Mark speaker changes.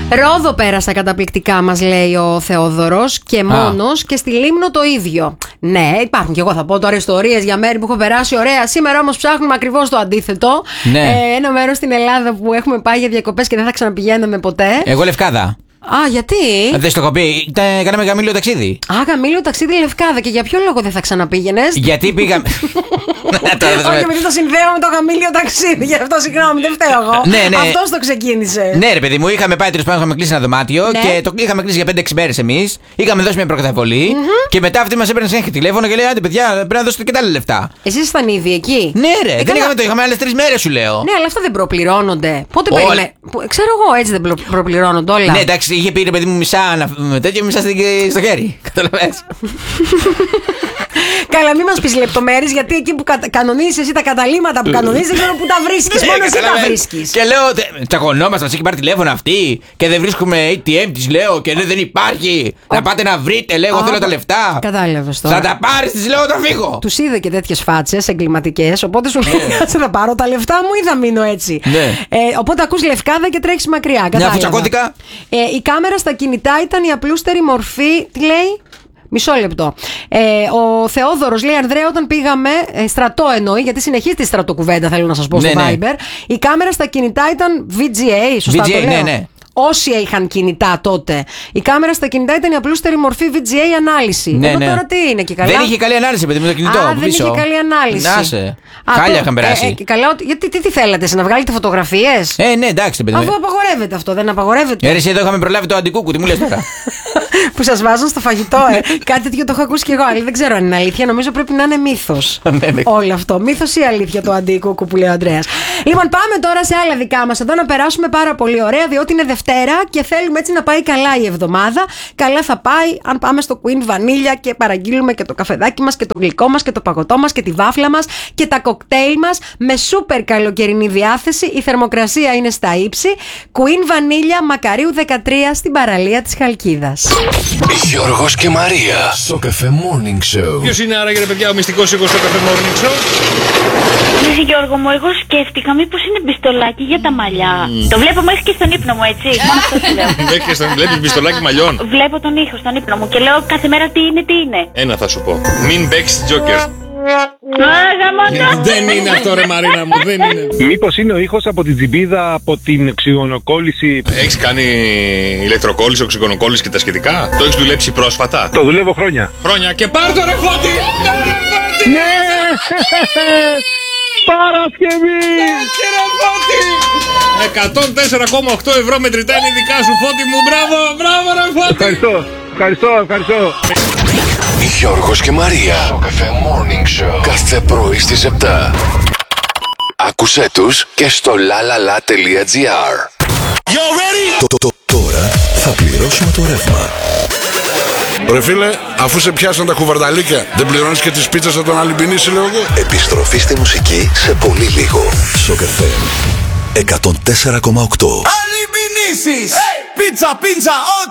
Speaker 1: Ρόδο πέρασα καταπληκτικά, μας λέει ο Θεόδωρος, και μόνος, και στη Λίμνο το ίδιο. Ναι, υπάρχουν και εγώ θα πω τώρα ιστορίες για μέρη που έχω περάσει ωραία. Σήμερα όμως ψάχνουμε ακριβώς το αντίθετο.
Speaker 2: Ναι.
Speaker 1: Ένα μέρος στην Ελλάδα που έχουμε πάει για διακοπές και δεν θα ξαναπηγαίναμε ποτέ.
Speaker 2: Εγώ Λευκάδα.
Speaker 1: Α, γιατί?
Speaker 2: Δεν στο έχω πει. Κάναμε γαμήλιο ταξίδι.
Speaker 1: Α, γαμήλιο ταξίδι Λευκάδα. Και για ποιο λόγο δεν θα ξαναπήγαινες?
Speaker 2: Γιατί πήγαμε.
Speaker 1: Όχι, επειδή το συνδέω με το γαμήλιο ταξίδι. Γι' αυτό συγγνώμη, δεν φταίω εγώ.
Speaker 2: Ναι.
Speaker 1: Αυτός το ξεκίνησε.
Speaker 2: Ναι, ρε παιδί μου, είχαμε πάει τέλος πάντων, είχαμε κλείσει ένα δωμάτιο και το είχαμε κλείσει για 5-6 μέρες εμείς. Είχαμε δώσει μια προκαταβολή και μετά αυτή μας έπαιρνε συνέχεια τηλέφωνο και λέει: Άντε, παιδιά, πρέπει να δώσετε και τα άλλα λεφτά.
Speaker 1: Εσείς ήσταν ήδη εκεί?
Speaker 2: Ναι, ρε, δεν είχαμε το, είχαμε άλλες 3 μέρες, σου λέω.
Speaker 1: Ναι, αλλά αυτά δεν προπληρώνονται. Πότε περίμενε? Ξέρω εγώ, έτσι δεν προπληρώνονται όλα.
Speaker 2: Ναι, εντάξει, είχε πει ρε παιδί μου μισά τέτοιο, μισά στο χέρι. Καταλαβαίνεις.
Speaker 1: Καλά, μην μας πεις λεπτομέρειες, γιατί εκεί που κανονίζεις εσύ τα καταλήμματα που κανονίζεις, δεν ξέρω πού τα βρίσκεις. Μόνο εσύ τα βρίσκεις.
Speaker 2: Και λέω, τσακωνόμαστε, μας έχει πάρει τηλέφωνο αυτή και δεν βρίσκουμε ATM, της λέω, και δεν υπάρχει. Να πάτε να βρείτε, λέω, εγώ θέλω τα λεφτά.
Speaker 1: Κατάλαβες τώρα.
Speaker 2: Θα τα πάρεις, της λέω, όταν φύγω.
Speaker 1: Τους είδε και τέτοιες φάτσες εγκληματικές, οπότε σου λέει: Κάτσε να πάρω τα λεφτά μου ή θα μείνω έτσι. Οπότε ακούς Λευκάδα και τρέχεις μακριά.
Speaker 2: Ναι, αφού τσακώθηκα.
Speaker 1: Η κάμερα στα κινητά ήταν η απλούστερη μορφή. Τι λέει? Μισό λεπτό. Ο Θεόδωρος λέει: Ανδρέα, όταν πήγαμε, στρατό εννοεί, γιατί συνεχίζει τη στρατοκουβέντα, θέλω να σας πω στο Viber. Η κάμερα στα κινητά ήταν VGA, σωστά το λέω?
Speaker 2: Ναι.
Speaker 1: Όσοι είχαν κινητά τότε. Η κάμερα στα κινητά ήταν η απλούστερη μορφή VGA ανάλυση.
Speaker 2: Ναι,
Speaker 1: Εδώ τώρα τι είναι και καλά?
Speaker 2: Δεν είχε καλή ανάλυση, παιδί, με το κινητό.
Speaker 1: Δεν είχε καλή ανάλυση.
Speaker 2: Να σε. Χάλια είχαν περάσει.
Speaker 1: Γιατί τι θέλατε, να βγάλετε φωτογραφίες?
Speaker 2: Ναι, εντάξει, παιδί.
Speaker 1: Αφού απαγορεύεται αυτό, δεν απαγορεύεται?
Speaker 2: Εσύ εδώ είχαμε προλάβει το αντικούκου, τι μου λες τώρα?
Speaker 1: Που σας βάζουν στο φαγητό, Κάτι τέτοιο το έχω ακούσει κι εγώ, αλλά δεν ξέρω αν είναι αλήθεια. Νομίζω πρέπει να είναι μύθος. Όλο αυτό. Μύθος ή αλήθεια το αντικούκου που λέει ο Ανδρέας. Λοιπόν, πάμε τώρα σε άλλα δικά μας εδώ να περάσουμε πάρα πολύ ωραία, διότι είναι Δευτέρα και θέλουμε έτσι να πάει καλά η εβδομάδα. Καλά θα πάει αν πάμε στο Queen Vanilla και παραγγείλουμε και το καφεδάκι μας και το γλυκό μας και το παγωτό μας και τη βάφλα μας και τα κοκτέιλ μας με σούπερ καλοκαιρινή διάθεση. Η θερμοκρασία είναι στα ύψη. Queen Vanilla, Μακαρίου 13, στην παραλία της Χαλκίδας.
Speaker 3: Γιώργος και Μαρία στο Cafe Morning Show.
Speaker 4: Ποιος είναι άραγε, ρε παιδιά, ο μυστικός ήχος στο Cafe Morning Show?
Speaker 5: Εσύ, Γιώργο μου, εγώ σκέφτηκα μήπως είναι μπιστολάκι για τα μαλλιά. Το βλέπω μέχρι και στον ύπνο μου, έτσι. Μόνο αυτό σου λέω.
Speaker 4: Μέχρι στον βλέπεις μπιστολάκι μαλλιών.
Speaker 5: Βλέπω τον ήχο στον ύπνο μου και λέω κάθε μέρα τι είναι.
Speaker 4: Ένα θα σου πω. Μην παίξεις Joker.
Speaker 6: Δεν είναι αυτό, ρε Μαρίνα μου, δεν είναι. Μήπως είναι ο ήχος από την τσιμπίδα, από την οξυγονοκόλληση?
Speaker 4: Έχεις κάνει ηλεκτροκόλληση, οξυγονοκόλληση και τα σχετικά? Το έχεις δουλέψει πρόσφατα?
Speaker 6: Το δουλεύω χρόνια.
Speaker 4: Χρόνια και πάρ' το ρε Φώτη!
Speaker 6: Ναι! Παρασκευή!
Speaker 4: Έτσι ρε Φώτη! 104,8 ευρώ μετρητά είναι δικά σου, Φώτη μου. Μπράβο ρε Φώτη!
Speaker 6: Ευχαριστώ.
Speaker 3: Γιώργος και Μαρία στο Cafe Morning Show. Κάθε πρωί στις 7. Άκουσέ τους και στο lalala.gr.
Speaker 7: Τώρα θα πληρώσουμε το ρεύμα.
Speaker 8: Ρε φίλε, αφού σε πιάσαν τα κουβαρδαλίκια, δεν πληρώνεις και τις πίτσες από τον Αλυμπινίση, λέω εγώ.
Speaker 7: Επιστροφή στη μουσική σε πολύ λίγο. Στο Cafe 104,8.
Speaker 9: Αλυμπινίσεις! Πίτσα,